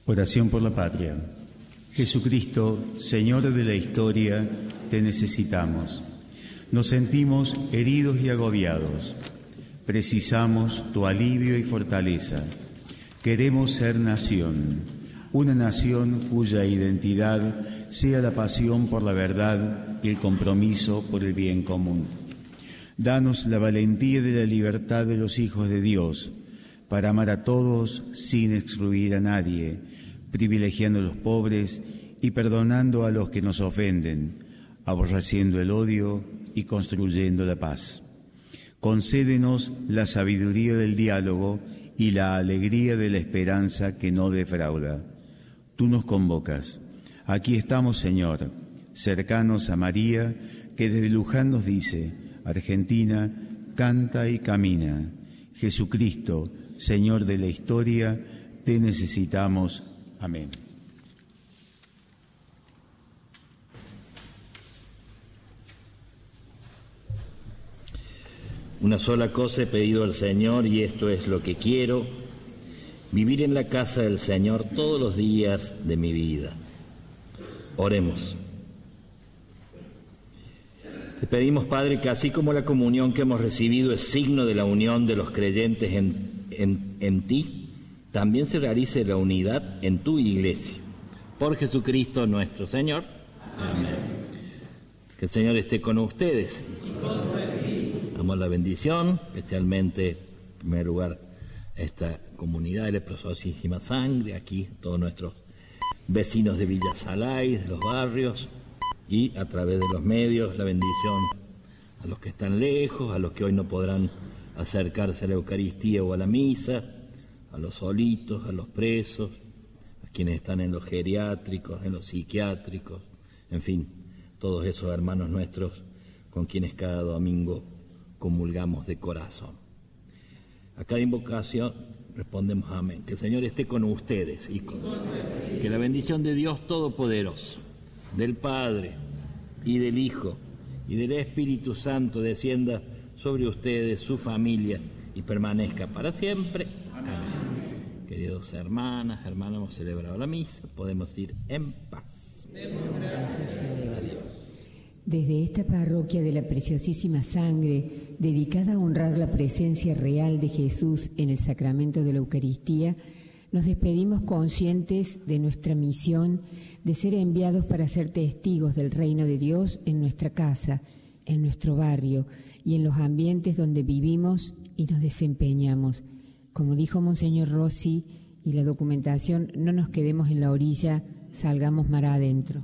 Oración por la patria. Jesucristo, Señor de la historia, te necesitamos. Nos sentimos heridos y agobiados. Precisamos tu alivio y fortaleza. Queremos ser nación, una nación cuya identidad sea la pasión por la verdad y el compromiso por el bien común. Danos la valentía de la libertad de los hijos de Dios, para amar a todos sin excluir a nadie, privilegiando a los pobres y perdonando a los que nos ofenden, aborreciendo el odio y construyendo la paz. Concédenos la sabiduría del diálogo y la alegría de la esperanza que no defrauda. Tú nos convocas. Aquí estamos, Señor, cercanos a María, que desde Luján nos dice: Argentina, canta y camina. Jesucristo, Señor de la historia, te necesitamos. Amén. Una sola cosa he pedido al Señor y esto es lo que quiero: vivir en la casa del Señor todos los días de mi vida. Oremos. Te pedimos, Padre, que así como la comunión que hemos recibido es signo de la unión de los creyentes en ti, también se realice la unidad en tu iglesia. Por Jesucristo nuestro Señor. Amén. Que el Señor esté con ustedes. Damos la bendición, especialmente, en primer lugar, a esta comunidad de la Preciosísima Sangre, aquí todos nuestros vecinos de Villa Salay, de los barrios, y a través de los medios, la bendición a los que están lejos, a los que hoy no podrán acercarse a la Eucaristía o a la misa, a los solitos, a los presos, a quienes están en los geriátricos, en los psiquiátricos, en fin, todos esos hermanos nuestros con quienes cada domingo comulgamos de corazón. A cada invocación respondemos amén. Que el Señor esté con ustedes y que la bendición de Dios Todopoderoso, del Padre y del Hijo y del Espíritu Santo descienda sobre ustedes, sus familias, y permanezca para siempre. Amén. Queridos hermanos, hemos celebrado la misa, podemos ir en paz. Adiós. Desde esta parroquia de la Preciosísima Sangre, dedicada a honrar la presencia real de Jesús en el sacramento de la Eucaristía, nos despedimos conscientes de nuestra misión de ser enviados para ser testigos del reino de Dios en nuestra casa, en nuestro barrio y en los ambientes donde vivimos y nos desempeñamos. Como dijo Monseñor Rossi y la documentación, no nos quedemos en la orilla, salgamos mar adentro.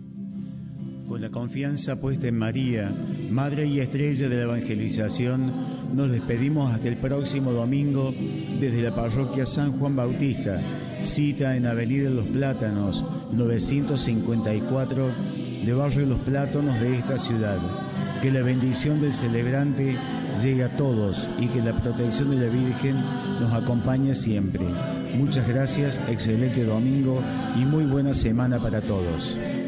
Con la confianza puesta en María, Madre y Estrella de la Evangelización, nos despedimos hasta el próximo domingo desde la parroquia San Juan Bautista, cita en Avenida Los Plátanos, 954, de Barrio Los Plátanos de esta ciudad. Que la bendición del celebrante llegue a todos y que la protección de la Virgen nos acompañe siempre. Muchas gracias, excelente domingo y muy buena semana para todos.